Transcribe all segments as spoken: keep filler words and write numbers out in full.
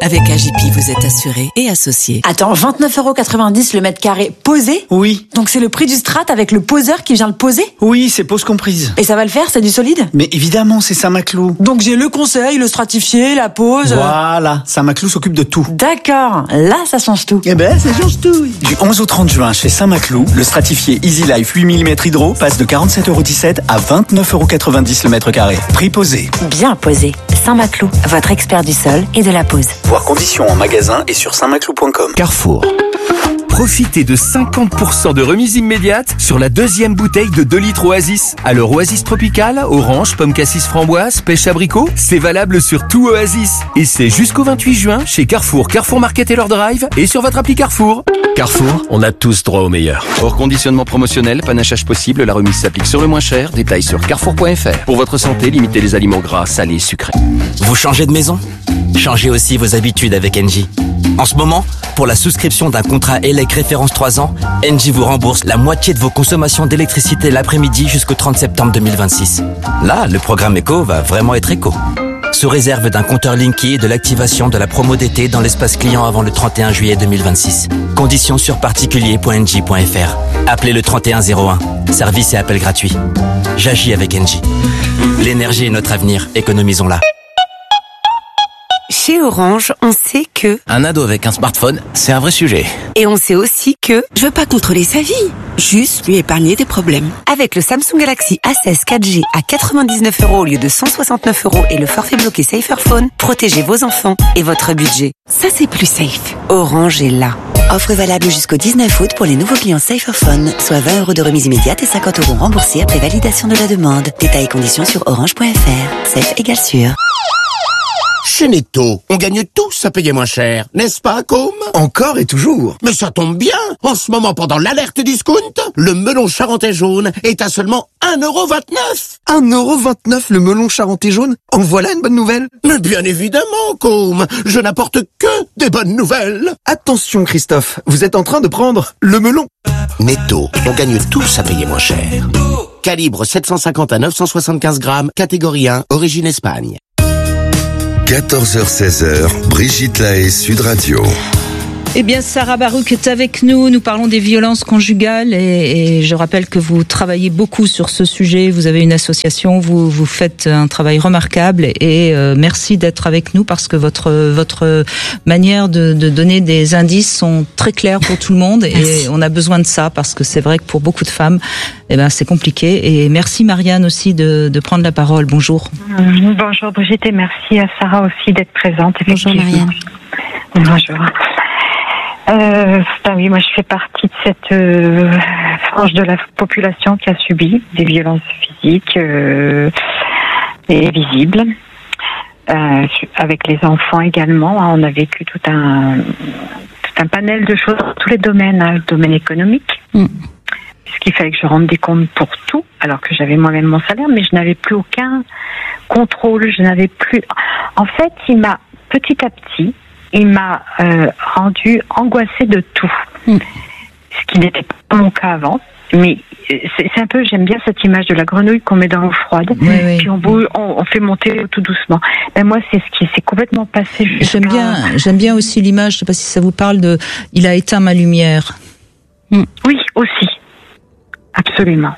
Avec A J P, vous êtes assuré et associé. Attends, vingt-neuf euros quatre-vingt-dix le mètre carré posé ? Oui. Donc c'est le prix du strat avec le poseur qui vient le poser ? Oui, c'est pose comprise. Et ça va le faire, c'est du solide ? Mais évidemment, c'est Saint-Maclou. Donc j'ai le conseil, le stratifié, la pose... Voilà, Saint-Maclou s'occupe de tout. D'accord, là ça change tout. Eh ben, ça change tout. Du onze au trente juin, chez Saint-Maclou, le stratifié Easy Life huit millimètres hydro passe de quarante-sept euros dix-sept à vingt-neuf euros quatre-vingt-dix le mètre carré. Prix posé. Bien posé. Saint-Maclou, votre expert du sol et de la pose. Voir conditions en magasin et sur saint maclou point com. Carrefour. Profitez de cinquante pour cent de remise immédiate sur la deuxième bouteille de deux litres Oasis. Alors Oasis Tropical, orange, pomme cassis framboise, pêche abricot, c'est valable sur tout Oasis. Et c'est jusqu'au vingt-huit juin chez Carrefour, Carrefour Market et leur drive et sur votre appli Carrefour. Carrefour, on a tous droit au meilleur. Hors conditionnement promotionnel, panachage possible, la remise s'applique sur le moins cher. Détails sur carrefour point f r. Pour votre santé, limitez les aliments gras, salés, sucrés. Vous changez de maison ? Changez aussi vos habitudes avec Engie. En ce moment, pour la souscription d'un contrat E L E C référence trois ans, Engie vous rembourse la moitié de vos consommations d'électricité l'après-midi jusqu'au trente septembre deux mille vingt-six. Là, le programme éco va vraiment être éco. Sous réserve d'un compteur Linky et de l'activation de la promo d'été dans l'espace client avant le trente et un juillet deux mille vingt-six. Conditions sur particulier point engie point f r. Appelez le trente et un zéro un. Service et appel gratuit. J'agis avec Engie. L'énergie est notre avenir. Économisons-la. Chez Orange, on sait que... Un ado avec un smartphone, c'est un vrai sujet. Et on sait aussi que... Je veux pas contrôler sa vie, juste lui épargner des problèmes. Avec le Samsung Galaxy A seize quatre G à quatre-vingt-dix-neuf euros au lieu de cent soixante-neuf euros et le forfait bloqué Saferphone, protégez vos enfants et votre budget. Ça, c'est plus safe. Orange est là. Offre valable jusqu'au dix-neuf août pour les nouveaux clients Saferphone, soit vingt euros de remise immédiate et cinquante euros remboursés après validation de la demande. Détails et conditions sur orange point f r. Safe égale sûr. Chez Netto, on gagne tous à payer moins cher, n'est-ce pas, Com ? Encore et toujours. Mais ça tombe bien. En ce moment, pendant l'alerte discount, le melon charentais jaune est à seulement un euro vingt-neuf. un euro vingt-neuf le melon charentais jaune ? En voilà une bonne nouvelle. Mais bien évidemment, Com. Je n'apporte que des bonnes nouvelles. Attention, Christophe, vous êtes en train de prendre le melon. Netto, on gagne tous à payer moins cher. Calibre sept cent cinquante à neuf cent soixante-quinze grammes, catégorie un, origine Espagne. quatorze heures seize, Brigitte Lahaie, Sud Radio. Eh bien, Sarah Baruch est avec nous. Nous parlons des violences conjugales et, et je rappelle que vous travaillez beaucoup sur ce sujet. Vous avez une association, vous, vous faites un travail remarquable et euh, merci d'être avec nous parce que votre, votre manière de, de donner des indices sont très clairs pour tout le monde et merci. On a besoin de ça parce que c'est vrai que pour beaucoup de femmes, eh ben, c'est compliqué. Et merci Marianne aussi de, de prendre la parole. Bonjour. Mmh, bonjour Brigitte et merci à Sarah aussi d'être présente. Bonjour Marianne. Bonjour. Euh, ben oui, moi je fais partie de cette euh, frange de la population qui a subi des violences physiques euh, et visibles. Euh, avec les enfants également, hein, on a vécu tout un tout un panel de choses dans tous les domaines, hein, le domaine économique, mm. puisqu'il fallait que je rende des comptes pour tout, alors que j'avais moi-même mon salaire, mais je n'avais plus aucun contrôle, je n'avais plus. En fait, il m'a petit à petit il m'a euh, rendu angoissée de tout, mm. ce qui n'était pas mon cas avant. Mais c'est, c'est un peu, j'aime bien cette image de la grenouille qu'on met dans l'eau froide, oui, oui. puis on, bouge, on, on fait monter tout doucement. Ben moi, c'est ce qui s'est complètement passé. Jusqu'à... J'aime bien, j'aime bien aussi l'image. Je sais pas si ça vous parle de. Il a éteint ma lumière. Mm. Oui, aussi, absolument.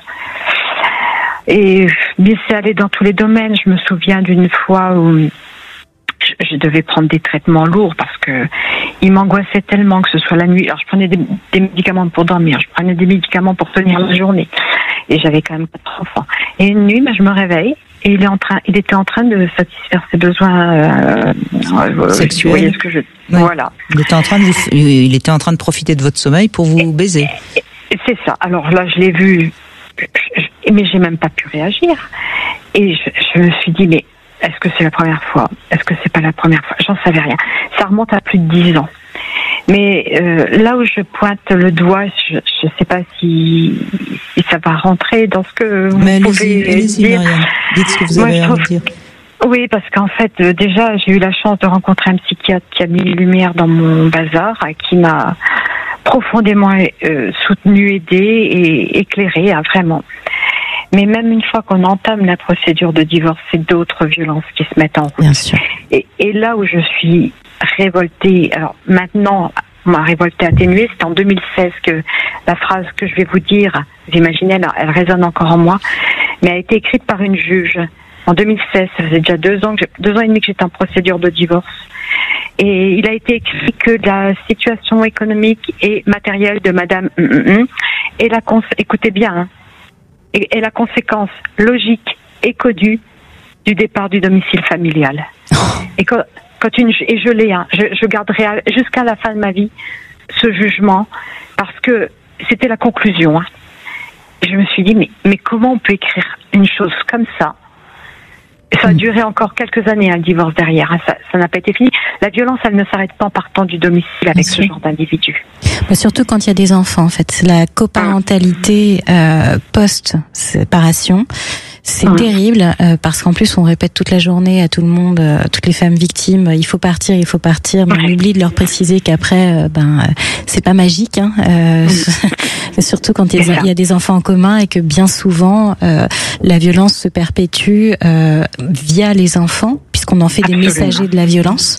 Et mais c'est allé dans tous les domaines. Je me souviens d'une fois où je devais prendre des traitements lourds parce que il m'angoissait tellement, que ce soit la nuit. Alors je prenais des, des médicaments pour dormir, je prenais des médicaments pour tenir la journée. Et j'avais quand même quatre enfants. Et une nuit, ben, je me réveille et il est en train, il était en train de satisfaire ses besoins euh, sexuels. Vous voyez ce que je... Ouais. Voilà. Il était en train de vous, il était en train de profiter de votre sommeil pour vous baiser. Et, et c'est ça. Alors là, je l'ai vu, mais j'ai même pas pu réagir. Et je, je me suis dit, mais est-ce que c'est la première fois ? Est-ce que c'est pas la première fois ? J'en savais rien. Ça remonte à plus de dix ans. Mais euh, là où je pointe le doigt, je ne sais pas si, si ça va rentrer dans ce que vous Mais pouvez allez-y, allez-y, dire. Marianne. Dites ce que vous avez à trouve... dire. Oui, parce qu'en fait, euh, déjà, j'ai eu la chance de rencontrer un psychiatre qui a mis lumière dans mon bazar, qui m'a profondément euh, soutenue, aidée et éclairée, hein, vraiment. Mais même une fois qu'on entame la procédure de divorce, c'est d'autres violences qui se mettent en route. Bien sûr. Et, et là où je suis révoltée, alors maintenant, ma révolte est atténuée, c'est en deux mille seize que la phrase que je vais vous dire, vous imaginez, elle, elle résonne encore en moi, mais a été écrite par une juge. En deux mille seize, ça faisait déjà deux ans, que deux ans et demi que j'étais en procédure de divorce. Et il a été écrit que la situation économique et matérielle de Madame et la cons- écoutez bien, hein, et, et la conséquence logique et connue du départ du domicile familial. Et quand, quand une et je l'ai, hein, je, je garderai à, jusqu'à la fin de ma vie ce jugement parce que c'était la conclusion. Hein. Et je me suis dit mais mais comment on peut écrire une chose comme ça? Ça a duré encore quelques années, hein, le divorce derrière. Hein, ça, ça n'a pas été fini. La violence, elle ne s'arrête pas en partant du domicile avec ce genre d'individu. Bah, surtout quand il y a des enfants, en fait. La coparentalité euh, post-séparation, c'est mmh. terrible euh, parce qu'en plus on répète toute la journée à tout le monde, euh, toutes les femmes victimes, il faut partir, il faut partir, mais ouais. on oublie de leur préciser qu'après, euh, ben euh, c'est pas magique, hein, euh, mmh. surtout quand il y, a, il y a des enfants en commun et que bien souvent euh, la violence se perpétue euh, via les enfants, puisqu'on en fait Absolument. des messagers de la violence,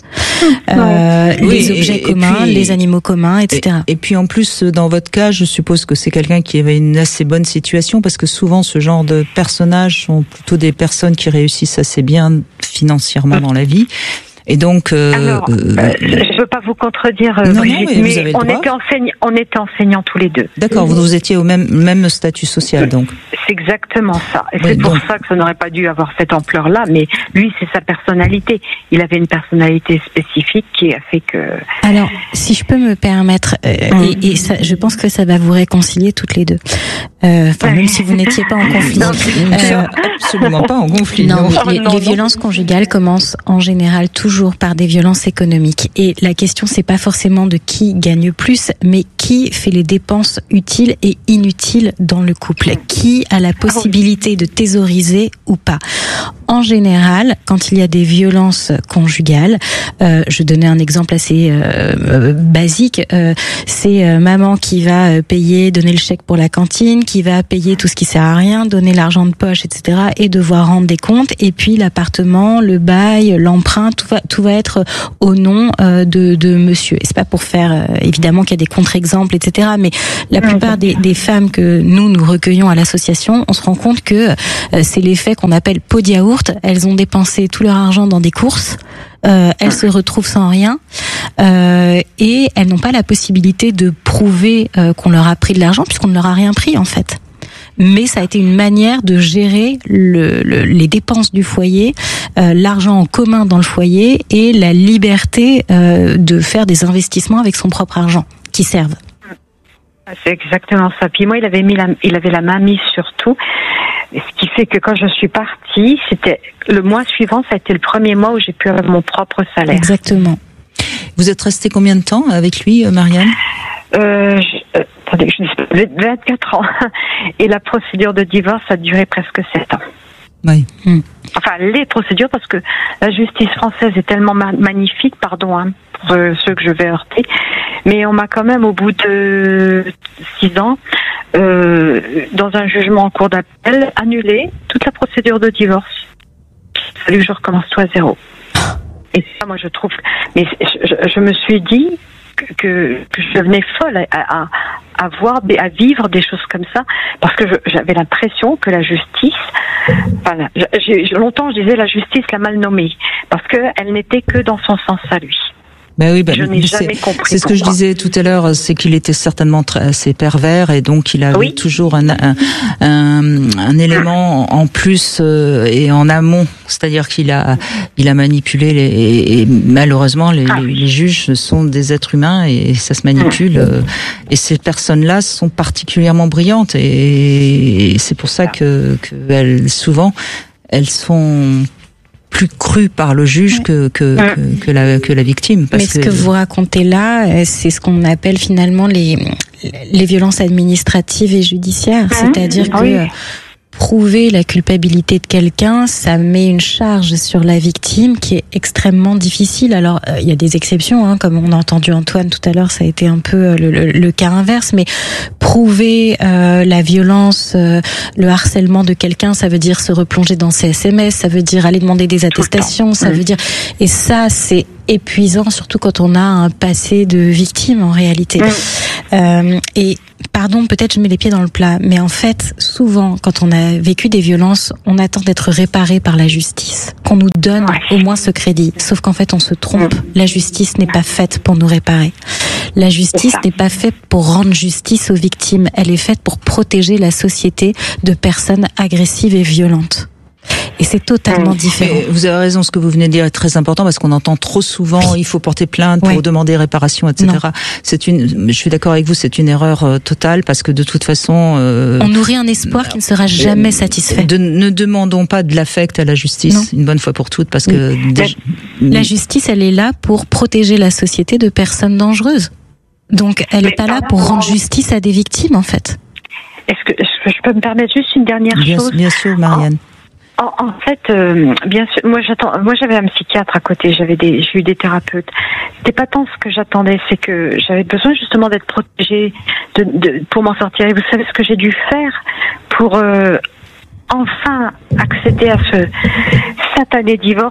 euh, oui, les objets et, communs, et puis, les animaux communs, et cetera. Et, et puis en plus, dans votre cas, je suppose que c'est quelqu'un qui avait une assez bonne situation, parce que souvent ce genre de personnages sont plutôt des personnes qui réussissent assez bien financièrement dans la vie. Et donc, euh, Alors, euh, je ne veux pas vous contredire, euh, non, Brigitte, non, mais, mais vous avez le on, droit. était enseignants, on était enseignants tous les deux. D'accord, vous, vous étiez au même, même statut social, donc. C'est exactement ça. Et oui, c'est pour donc. ça que ça n'aurait pas dû avoir cette ampleur-là, mais lui, c'est sa personnalité. Il avait une personnalité spécifique qui a fait que... Alors, si je peux me permettre, euh, mmh. et, et ça, je pense que ça va vous réconcilier toutes les deux. Euh, enfin, même si vous n'étiez pas en conflit. Non, euh, absolument pas en conflit. Non, non. les, non, les non. violences conjugales commencent en général toujours par des violences économiques. Et la question, c'est pas forcément de qui gagne plus, mais qui fait les dépenses utiles et inutiles dans le couple. Qui a la possibilité de thésauriser ou pas. En général, quand il y a des violences conjugales, euh, je donnais un exemple assez euh, euh, basique, euh, c'est euh, maman qui va euh, payer, donner le chèque pour la cantine, qui va payer tout ce qui sert à rien, donner l'argent de poche, et cetera, et devoir rendre des comptes, et puis l'appartement, le bail, l'emprunt, tout va, tout va être au nom euh, de, de monsieur. Et c'est pas pour faire, euh, évidemment qu'il y a des contre-exemples, et cetera, mais la plupart des, des femmes que nous, nous recueillons à l'association, on se rend compte que euh, c'est l'effet qu'on appelle pot de yaourt. Elles ont dépensé tout leur argent dans des courses, euh, elles se retrouvent sans rien, euh, et elles n'ont pas la possibilité de prouver euh, qu'on leur a pris de l'argent, puisqu'on ne leur a rien pris en fait. Mais ça a été une manière de gérer le, le, les dépenses du foyer, euh, l'argent en commun dans le foyer et la liberté euh, de faire des investissements avec son propre argent qui servent. C'est exactement ça. Puis moi, il avait mis la, il avait la main mise sur tout. Ce qui fait que quand je suis partie, c'était le mois suivant, ça a été le premier mois où j'ai pu avoir mon propre salaire. Exactement. Vous êtes restée combien de temps avec lui, Marianne ? Euh, je, euh, attendez, je dis vingt-quatre ans. Et la procédure de divorce a duré presque sept ans. Oui. Mmh. Enfin, les procédures, parce que la justice française est tellement ma- magnifique, pardon, hein, pour euh, ceux que je vais heurter, mais on m'a quand même, au bout de six ans, euh, dans un jugement en cour d'appel, annulé toute la procédure de divorce. Il a fallu que je recommence tout à zéro. Et ça, moi, je trouve... Mais je, je, je me suis dit que, que, que je devenais folle à, à, à voir, à vivre des choses comme ça, parce que je, j'avais l'impression que la justice... Enfin, j'ai, longtemps, je disais la justice l'a mal nommée, parce qu'elle n'était que dans son sens à lui. Ben oui, ben, je n'ai jamais c'est, compris. C'est ce que je disais tout à l'heure, c'est qu'il était certainement très, assez pervers et donc il avait oui. toujours un, un, un, un élément en plus euh, et en amont, c'est-à-dire qu'il a, il a manipulé les, et, et malheureusement les, ah. les, les juges sont des êtres humains et ça se manipule. Euh, et ces personnes-là sont particulièrement brillantes et, et c'est pour ça que, que elles, souvent elles sont plus cru par le juge que que, que, que la que la victime. Parce Mais ce que, que vous racontez là, c'est ce qu'on appelle finalement les les violences administratives et judiciaires, c'est-à-dire que oui. prouver la culpabilité de quelqu'un, ça met une charge sur la victime qui est extrêmement difficile. Alors, il euh, y a des exceptions, hein, comme on a entendu Antoine tout à l'heure, ça a été un peu le, le, le cas inverse, mais prouver euh, la violence, euh, le harcèlement de quelqu'un, ça veut dire se replonger dans ses S M S, ça veut dire aller demander des attestations, ça veut dire... Et ça, c'est épuisant, surtout quand on a un passé de victime en réalité. Mmh. Euh, et pardon, peut-être je mets les pieds dans le plat, mais en fait, souvent, quand on a vécu des violences, on attend d'être réparé par la justice, qu'on nous donne ouais. au moins ce crédit. Sauf qu'en fait, on se trompe. Mmh. La justice n'est pas faite pour nous réparer. La justice n'est pas faite pour rendre justice aux victimes. Elle est faite pour protéger la société de personnes agressives et violentes. Et c'est totalement mmh. différent. Mais vous avez raison, ce que vous venez de dire est très important parce qu'on entend trop souvent il faut porter plainte pour ouais. demander réparation, et cetera. Non. C'est une, je suis d'accord avec vous, c'est une erreur euh, totale parce que de toute façon, euh, on nourrit un espoir qui ne sera jamais euh, satisfait. De, ne demandons pas de l'affect à la justice non. une bonne fois pour toutes parce que oui. la, la justice, elle est là pour protéger la société de personnes dangereuses. Donc, elle n'est pas là pour rendre justice à des victimes, en fait. Est-ce que, est-ce que je peux me permettre juste une dernière bien, chose? Bien sûr, Marianne. En, en fait, euh, bien sûr, moi j'attends. Moi, j'avais un psychiatre à côté. J'avais des, j'ai eu des thérapeutes. C'était pas tant ce que j'attendais, c'est que j'avais besoin justement d'être protégée, de, de, pour m'en sortir. Et vous savez ce que j'ai dû faire pour euh, enfin accéder à ce satané divorce?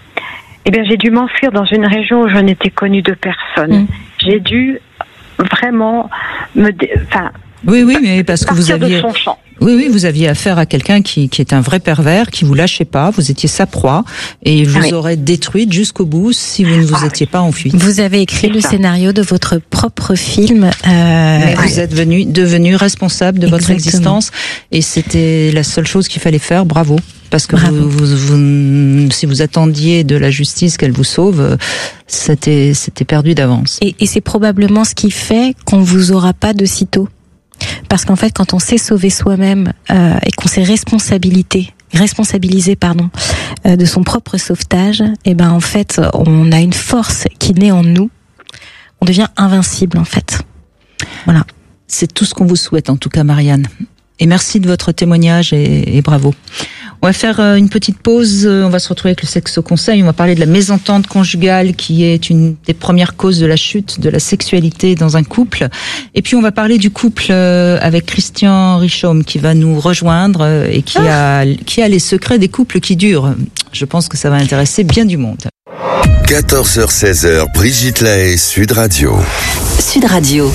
Eh bien, j'ai dû m'enfuir dans une région où je n'étais connue de personne. Mmh. J'ai dû vraiment me, dé... enfin. Oui, oui, mais parce que vous aviez, oui, oui, vous aviez affaire à quelqu'un qui, qui est un vrai pervers, qui vous lâchait pas, vous étiez sa proie, et vous oui. aurait détruite jusqu'au bout si vous ne vous ah, étiez pas enfui. Vous avez écrit le ça. scénario de votre propre film. Euh, mais vous êtes venu, devenu responsable de Exactement. votre existence, et c'était la seule chose qu'il fallait faire. Bravo. Parce que vous, vous, vous, si vous attendiez de la justice qu'elle vous sauve, c'était, c'était perdu d'avance. Et, et c'est probablement ce qui fait qu'on vous aura pas de sitôt. Parce qu'en fait, quand on sait sauver soi-même euh, et qu'on s'est responsabilité, responsabilisé pardon, euh, de son propre sauvetage, et ben en fait, on a une force qui naît en nous. On devient invincible en fait. Voilà. C'est tout ce qu'on vous souhaite en tout cas, Marianne. Et merci de votre témoignage et, et bravo. On va faire une petite pause, on va se retrouver avec le Sexo Conseil, on va parler de la mésentente conjugale qui est une des premières causes de la chute de la sexualité dans un couple. Et puis on va parler du couple avec Christian Richaume qui va nous rejoindre et qui a, qui a les secrets des couples qui durent. Je pense que ça va intéresser bien du monde. quatorze heures seize heures, Brigitte Lahaie, Sud Radio. Sud Radio.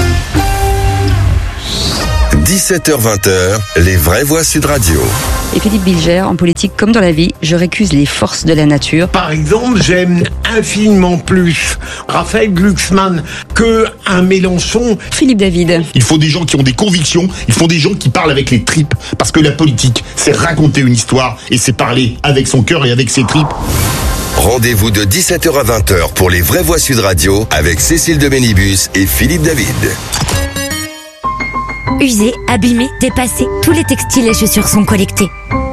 dix-sept heures vingt, les vraies voix Sud Radio. Et Philippe Bilger, en politique comme dans la vie, je récuse les forces de la nature. Par exemple, j'aime infiniment plus Raphaël Glucksmann que un Mélenchon. Philippe David. Il faut des gens qui ont des convictions, il faut des gens qui parlent avec les tripes, parce que la politique, c'est raconter une histoire et c'est parler avec son cœur et avec ses tripes. Rendez-vous de dix-sept heures à vingt heures pour les vraies voix Sud Radio avec Cécile de Bénibus et Philippe David. Usés, abîmés, dépassés, tous les textiles et chaussures sont collectés.